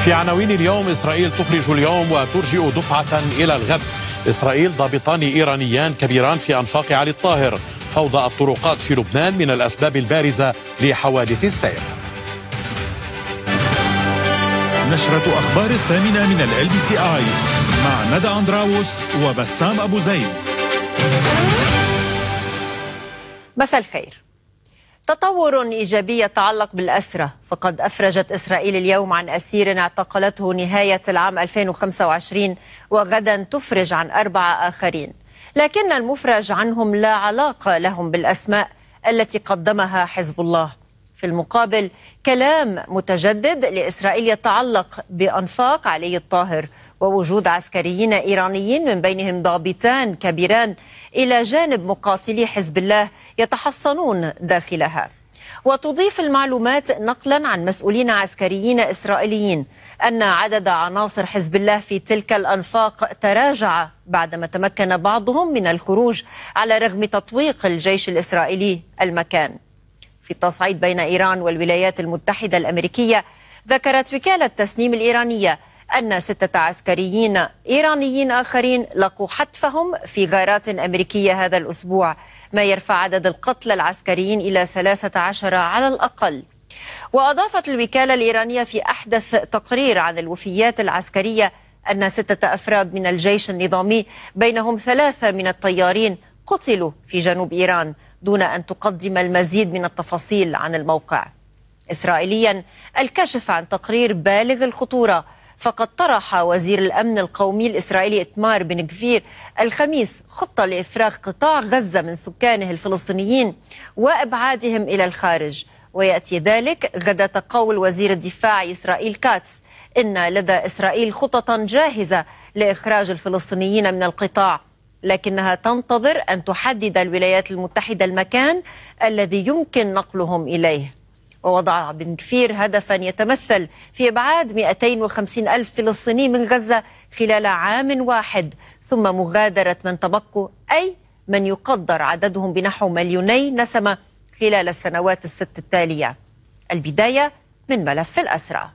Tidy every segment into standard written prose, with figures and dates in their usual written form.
في عناوين اليوم: إسرائيل تخرج اليوم وترجئ دفعة إلى الغد. إسرائيل: ضابطان إيرانيان كبيران في أنفاق علي الطاهر. فوضى الطرقات في لبنان من الأسباب البارزة لحوادث السير. نشرة أخبار 8 من LBCI مع ندى أندراوس وبسام أبو زيد. مساء الخير. تطور إيجابي يتعلق بالأسرة، فقد أفرجت إسرائيل اليوم عن أسير اعتقلته نهاية العام 2025، وغدا تفرج عن 4 آخرين، لكن المفرج عنهم لا علاقة لهم بالأسماء التي قدمها حزب الله. في المقابل كلام متجدد لإسرائيل يتعلق بأنفاق علي الطاهر ووجود عسكريين إيرانيين من بينهم ضابطان كبيران إلى جانب مقاتلي حزب الله يتحصنون داخلها. وتضيف المعلومات نقلا عن مسؤولين عسكريين إسرائيليين أن عدد عناصر حزب الله في تلك الأنفاق تراجع بعدما تمكن بعضهم من الخروج على رغم تطويق الجيش الإسرائيلي المكان. في التصعيد بين إيران والولايات المتحدة الأمريكية، ذكرت وكالة تسنيم الإيرانية أن 6 عسكريين إيرانيين آخرين لقوا حتفهم في غارات أمريكية هذا الأسبوع، ما يرفع عدد القتلى العسكريين إلى 13 على الأقل. وأضافت الوكالة الإيرانية في أحدث تقرير عن الوفيات العسكرية أن 6 أفراد من الجيش النظامي بينهم 3 من الطيارين قتلوا في جنوب إيران، دون أن تقدم المزيد من التفاصيل عن الموقع. إسرائيليا، الكشف عن تقرير بالغ الخطورة، فقد طرح وزير الأمن القومي الإسرائيلي إتمار بن غفير الخميس خطة لإفراغ قطاع غزة من سكانه الفلسطينيين وإبعادهم إلى الخارج، ويأتي ذلك غدا قول وزير الدفاع إسرائيل كاتس إن لدى إسرائيل خططا جاهزة لإخراج الفلسطينيين من القطاع، لكنها تنتظر أن تحدد الولايات المتحدة المكان الذي يمكن نقلهم إليه. ووضع بن غفير هدفا يتمثل في إبعاد 250 ألف فلسطيني من غزة خلال عام واحد، ثم مغادرة من تبقوا، أي من يقدر عددهم بنحو 2 نسمة خلال السنوات ال6 التالية. البداية من ملف الأسرى.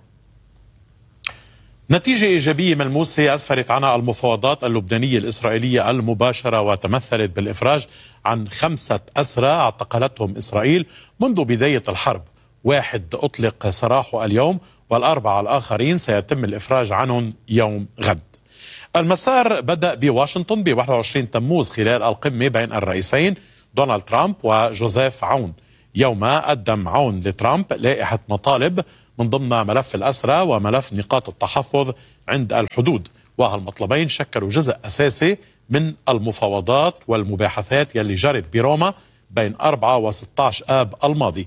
نتيجة إيجابية ملموسة أسفرت عنها المفاوضات اللبنانية الإسرائيلية المباشرة، وتمثلت بالإفراج عن 5 أسرى اعتقلتهم إسرائيل منذ بداية الحرب. 1 أطلق سراحه اليوم، وال4 الآخرين سيتم الإفراج عنهم يوم غد. المسار بدأ بواشنطن ب 21 تموز خلال القمة بين الرئيسين دونالد ترامب وجوزيف عون. يوم قدم عون لترامب لائحة مطالب من ضمن ملف الأسرى وملف نقاط التحفظ عند الحدود، وهالمطلبين شكلوا جزء أساسي من المفاوضات والمباحثات يلي جرت بروما بين 4 و16 آب الماضي،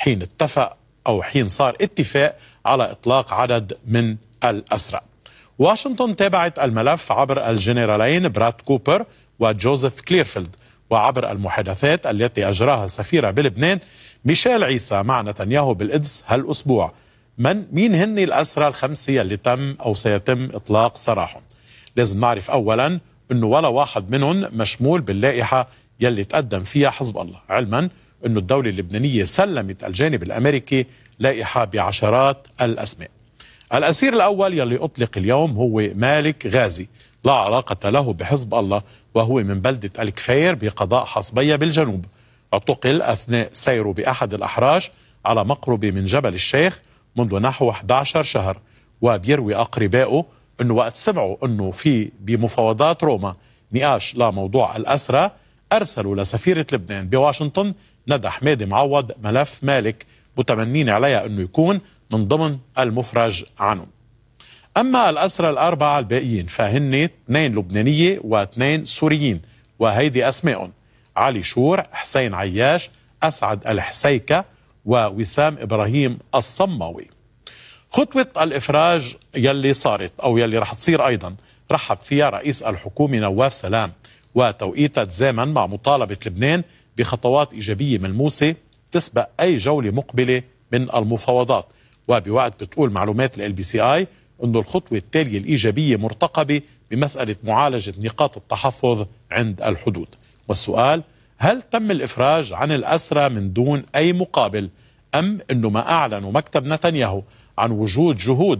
حين صار اتفاق على إطلاق عدد من الأسرى. واشنطن تابعت الملف عبر الجنرالين براد كوبر وجوزيف كليرفيلد، وعبر المحادثات التي أجراها سفيرة بلبنان ميشيل عيسى مع نتنياهو بالقدس هالأسبوع. مين هن الأسرى ال5 اللي تم أو سيتم إطلاق سراحهم؟ لازم نعرف أولا أنه ولا واحد منهم مشمول باللائحة يلي تقدم فيها حزب الله، علما أنه الدولة اللبنانية سلمت الجانب الأمريكي لائحة بعشرات الأسماء. الأسير الأول يلي أطلق اليوم هو مالك غازي، لا علاقة له بحزب الله، وهو من بلدة الكفير بقضاء حصبية بالجنوب. اعتقل أثناء سيره بأحد الأحراج على مقربة من جبل الشيخ منذ نحو 11 شهر، وبيروي أقربائه أنه وقت سمعوا أنه في بمفاوضات روما نقاش لموضوع الأسرى، أرسلوا لسفيرة لبنان بواشنطن ندى حمادي معوض ملف مالك، متمنين عليها أنه يكون من ضمن المفرج عنهم. أما الأسرى ال4 الباقيين فهن 2 لبنانية و2 سوريين، وهيدي أسمائهم: علي شور، حسين عياش، أسعد الحسيكة، ووسام إبراهيم الصماوي. خطوة الإفراج يلي صارت أو يلي رح تصير أيضا رحب فيها رئيس الحكومة نواف سلام، وتوقيتها تزامن مع مطالبة لبنان بخطوات إيجابية ملموسة تسبق أي جولة مقبلة من المفاوضات. وبوقت بتقول معلومات LBCI أنه الخطوة التالية الإيجابية مرتقبة بمسألة معالجة نقاط التحفظ عند الحدود. والسؤال: هل تم الإفراج عن الأسرى من دون أي مقابل، أم أنه ما أعلنوا مكتب نتنياهو عن وجود جهود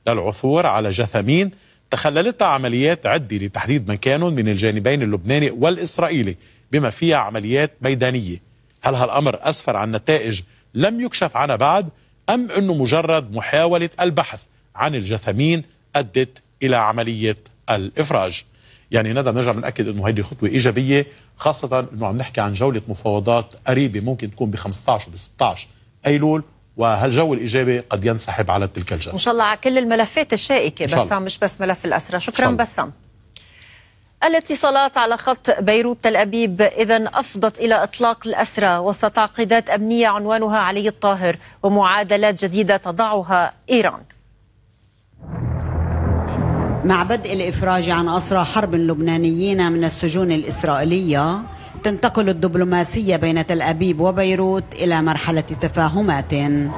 للعثور على جثامين تخللتها عمليات عدة لتحديد مكانهم من الجانبين اللبناني والإسرائيلي بما فيها عمليات ميدانية. هل هالأمر أسفر عن نتائج لم يكشف عنها بعد، أم أنه مجرد محاولة البحث عن الجثامين أدت إلى عملية الإفراج؟ يعني ندى نرجع بنأكد أنه هذه خطوة إيجابية، خاصة أنه عم نحكي عن جولة مفاوضات قريبة ممكن تكون ب 15 و 16 أيلول، وهالجو الإيجابي قد ينسحب على تلك الجلسة. إن شاء الله على كل الملفات الشائكة بسام، مش بس ملف الأسرى. شكرا بسام. الاتصالات على خط بيروت تل أبيب إذن أفضت إلى إطلاق الأسرى وسط تعقيدات أمنية عنوانها علي الطاهر ومعادلات جديدة تضعها إيران. مع بدء الإفراج عن أسرى حرب لبنانيين من السجون الإسرائيلية، تنتقل الدبلوماسية بين تل أبيب وبيروت إلى مرحلة تفاهمات.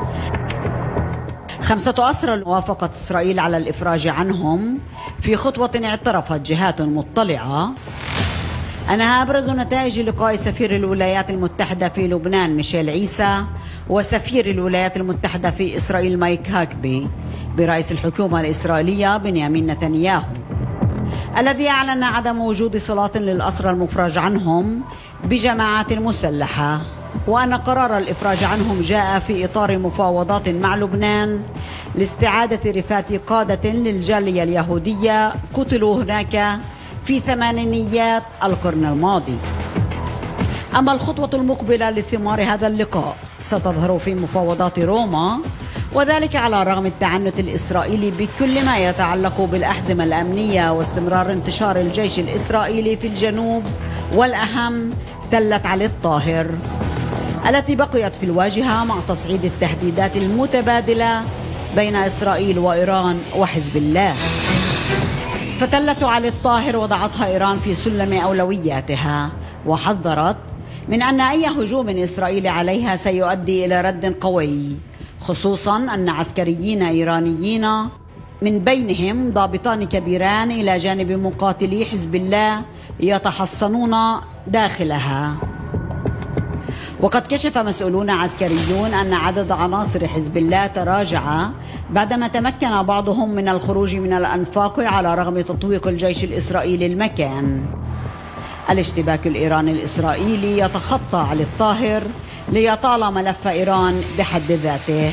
5 أسرى وافقت إسرائيل على الإفراج عنهم في خطوة اعترفت جهات مطلعة أنها أبرز نتائج لقاء سفير الولايات المتحدة في لبنان ميشيل عيسى وسفير الولايات المتحدة في إسرائيل مايك هاكبي برئيس الحكومة الإسرائيلية بنيامين نتنياهو، الذي أعلن عدم وجود صلات للأسرى المفرج عنهم بجماعات مسلحة، وأن قرار الإفراج عنهم جاء في إطار مفاوضات مع لبنان لاستعادة رفات قادة للجالية اليهودية قتلوا هناك في ثمانينيات القرن الماضي. أما الخطوة المقبلة لثمار هذا اللقاء ستظهر في مفاوضات روما، وذلك على رغم التعنت الإسرائيلي بكل ما يتعلق بالأحزمة الأمنية واستمرار انتشار الجيش الإسرائيلي في الجنوب، والأهم تلة علي الطاهر التي بقيت في الواجهة مع تصعيد التهديدات المتبادلة بين إسرائيل وإيران وحزب الله. فتلة علي الطاهر وضعتها إيران في سلم أولوياتها، وحذرت من أن أي هجوم إسرائيلي عليها سيؤدي إلى رد قوي، خصوصا أن عسكريين إيرانيين من بينهم ضابطان كبيران إلى جانب مقاتلي حزب الله يتحصنون داخلها. وقد كشف مسؤولون عسكريون أن عدد عناصر حزب الله تراجع بعدما تمكن بعضهم من الخروج من الأنفاق على رغم تطويق الجيش الإسرائيلي المكان. الاشتباك الإيراني الإسرائيلي يتخطى علي الطاهر ليطال ملف إيران بحد ذاته.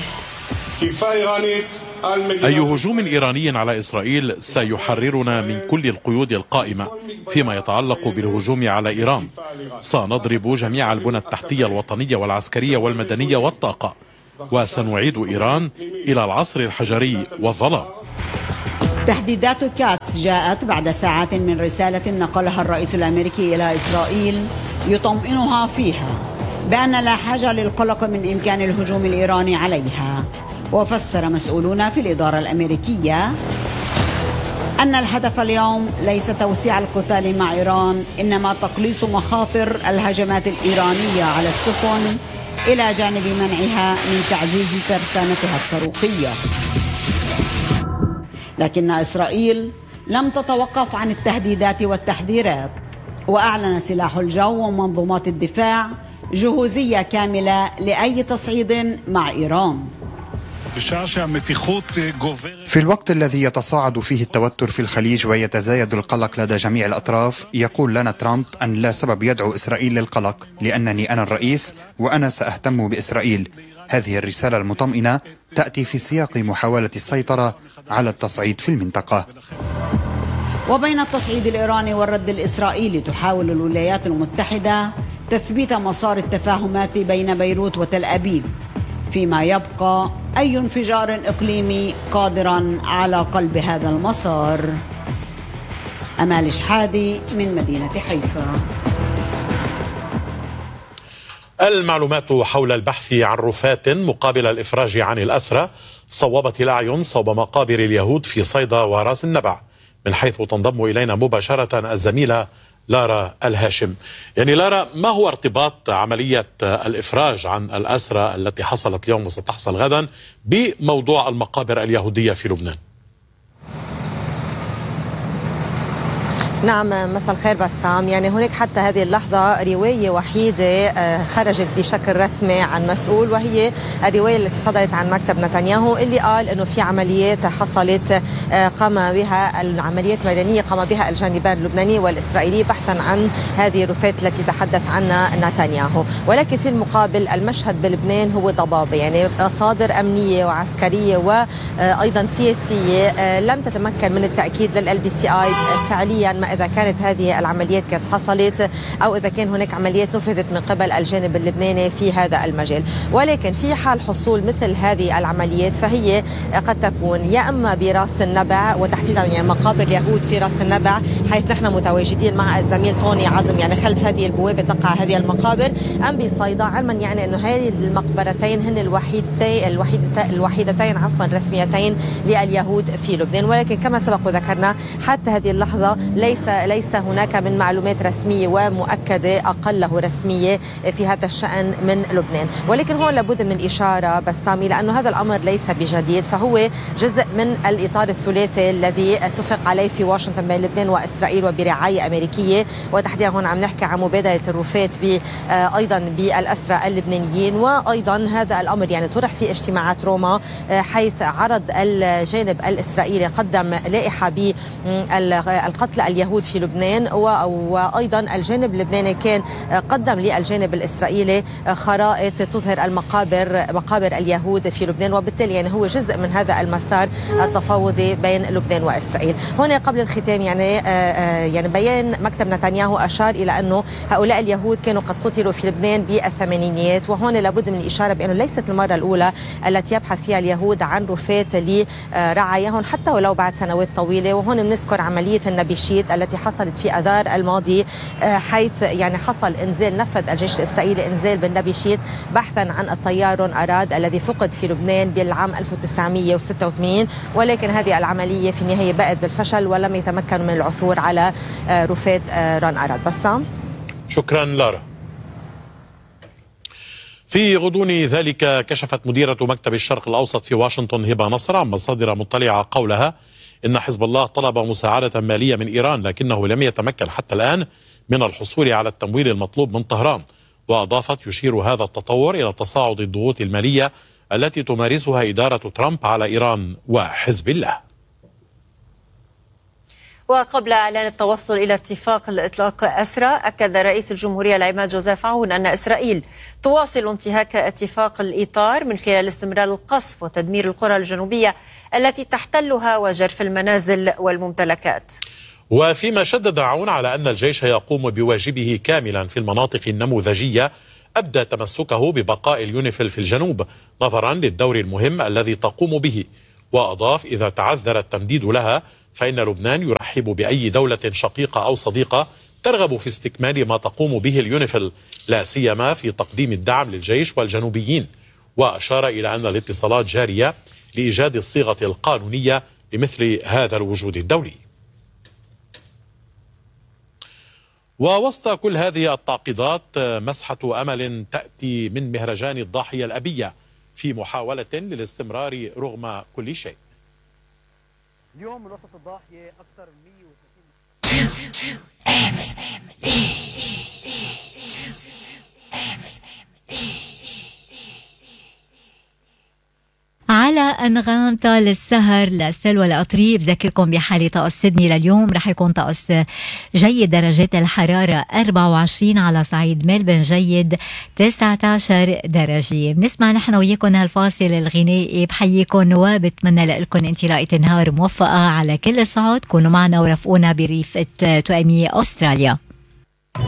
أي هجوم إيراني على إسرائيل سيحررنا من كل القيود القائمة فيما يتعلق بالهجوم على إيران. سنضرب جميع البنى التحتية الوطنية والعسكرية والمدنية والطاقة، وسنعيد إيران إلى العصر الحجري والظلام. تهديدات كاتس جاءت بعد ساعات من رسالة نقلها الرئيس الأمريكي إلى إسرائيل يطمئنها فيها بأن لا حاجة للقلق من إمكان الهجوم الإيراني عليها. وفسر مسؤولون في الإدارة الأمريكية أن الهدف اليوم ليس توسيع القتال مع إيران، إنما تقليص مخاطر الهجمات الإيرانية على السفن إلى جانب منعها من تعزيز ترسانتها الصاروخية. لكن إسرائيل لم تتوقف عن التهديدات والتحذيرات، وأعلن سلاح الجو ومنظومات الدفاع جهوزية كاملة لأي تصعيد مع إيران. في الوقت الذي يتصاعد فيه التوتر في الخليج ويتزايد القلق لدى جميع الأطراف، يقول لنا ترامب أن لا سبب يدعو إسرائيل للقلق، لأنني أنا الرئيس وأنا سأهتم بإسرائيل. هذه الرسالة المطمئنة تأتي في سياق محاولة السيطرة على التصعيد في المنطقة. وبين التصعيد الإيراني والرد الإسرائيلي، تحاول الولايات المتحدة تثبيت مسار التفاهمات بين بيروت وتل أبيب، فيما يبقى أي انفجار إقليمي قادرا على قلب هذا المسار. أمال شحادي من مدينة حيفا. المعلومات حول البحث عن رفات مقابل الإفراج عن الأسرى صوبت الأعين صوب مقابر اليهود في صيدا وراس النبع، من حيث تنضم إلينا مباشرة الزميلة لارا الهاشم. يعني لارا، ما هو ارتباط عملية الإفراج عن الأسرى التي حصلت اليوم وستحصل غدا بموضوع المقابر اليهودية في لبنان؟ نعم، مساء الخير بسام. يعني هناك حتى هذه اللحظة رواية وحيدة خرجت بشكل رسمي عن مسؤول، وهي الرواية التي صدرت عن مكتب نتنياهو اللي قال أنه في عمليات حصلت قام بها العمليات ميدانية قام بها الجانبان اللبناني والإسرائيلي بحثا عن هذه الرفات التي تحدث عنها نتنياهو. ولكن في المقابل المشهد بلبنان هو ضبابة، يعني مصادر أمنية وعسكرية وأيضا سياسية لم تتمكن من التأكيد للLBCI فعليا ما إذا كانت هذه العمليات كانت حصلت أو إذا كان هناك عمليات نفذت من قبل الجانب اللبناني في هذا المجال. ولكن في حال حصول مثل هذه العمليات فهي قد تكون يا إما براس النبع، وتحديدا يعني مقابر اليهود في راس النبع حيث نحن متواجدين مع الزميل توني عظم يعني خلف هذه البوابة تقع هذه المقابر، أم بصيدا، علما يعني أنه هذه المقبرتين هن الوحيدتين رسميتين لليهود في لبنان. ولكن كما سبق وذكرنا حتى هذه اللحظة ليس هناك من معلومات رسمية ومؤكدة أقله رسمية في هذا الشأن من لبنان. ولكن هون لابد من إشارة بسامي لأنه هذا الأمر ليس بجديد، فهو جزء من الإطار الثلاثي الذي اتفق عليه في واشنطن بين لبنان وإسرائيل وبرعاية أمريكية، وتحديدا هون عم نحكي عن مبادلة الرفات أيضا بالأسرى اللبنانيين. وأيضا هذا الأمر يعني طرح في اجتماعات روما حيث عرض الجانب الإسرائيلي قدم لائحة بالقتل اليهود في لبنان، وأيضا الجانب اللبناني كان قدم للجانب الإسرائيلي خرائط تظهر مقابر اليهود في لبنان، وبالتالي يعني هو جزء من هذا المسار التفاوضي بين لبنان وإسرائيل. هنا قبل الختام يعني بيان مكتب نتنياهو أشار إلى أنه هؤلاء اليهود كانوا قد قتلوا في لبنان بالثمانينيات، وهون لابد من الإشارة بأنه ليست المرة الأولى التي يبحث فيها اليهود عن رفات لرعاياهم حتى ولو بعد سنوات طويلة. وهون بنذكر عملية النبيشيت التي حصلت في أذار الماضي حيث يعني حصل نفذ الجيش الإسرائيلي إنزال بالنبيشيت بحثا عن الطيار رون أراد الذي فقد في لبنان بالعام 1986. ولكن هذه العملية في النهاية بقت بالفشل ولم يتمكنوا من العثور على رفات رون أراد. بسام، شكرا لارا. في غضون ذلك كشفت مديرة مكتب الشرق الأوسط في واشنطن هبة نصر عن مصادر مطلعة قولها إن حزب الله طلب مساعدة مالية من إيران لكنه لم يتمكن حتى الآن من الحصول على التمويل المطلوب من طهران. وأضافت يشير هذا التطور إلى تصاعد الضغوط المالية التي تمارسها إدارة ترامب على إيران وحزب الله. وقبل إعلان التوصل إلى اتفاق الإطلاق أسرى، أكد رئيس الجمهورية العماد جوزيف عون أن إسرائيل تواصل انتهاك اتفاق الإطار من خلال استمرار القصف وتدمير القرى الجنوبية التي تحتلها وجرف المنازل والممتلكات. وفيما شدد عون على أن الجيش يقوم بواجبه كاملا في المناطق النموذجية، أبدى تمسكه ببقاء اليونيفيل في الجنوب نظرا للدور المهم الذي تقوم به. وأضاف إذا تعذر التمديد لها فإن لبنان يرحب بأي دولة شقيقة أو صديقة ترغب في استكمال ما تقوم به اليونيفيل، لا سيما في تقديم الدعم للجيش والجنوبيين. وأشار إلى أن الاتصالات جارية لإيجاد الصيغة القانونية لمثل هذا الوجود الدولي. ووسط كل هذه التعقيدات مسحة أمل تأتي من مهرجان الضاحية الأبية في محاولة للاستمرار رغم كل شيء. اليوم من وسط الضاحية أكثر من 130 على أنغام طال السهر لسلوى القطريب. بذكركم بحالة طقس سيدني لليوم رح يكون طقس جيد، درجات الحرارة 24، على صعيد ملبن جيد 19 درجة. بنسمع نحن وياكم هالفاصل الغنائي. بحييكم وبتمنى لكم انطلاقة نهار موفقة على كل الصعود. كونوا معنا ورفقونا بريف توأمية أستراليا.